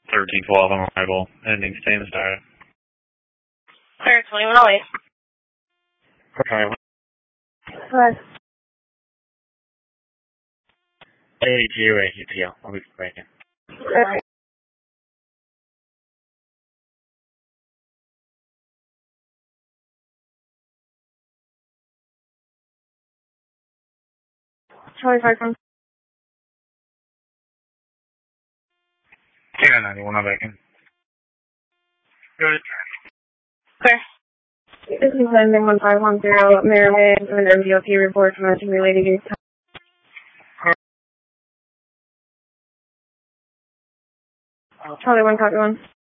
1312 on arrival, ending same status. Clear 2108. Okay. Hello. AGO, I'll be breaking. Okay. Charlie 5 Yeah, 91 on bacon. Good. Clear. This is ending 1510, Merriman, and an MDOT report from the related use. Charlie 1 copy 1.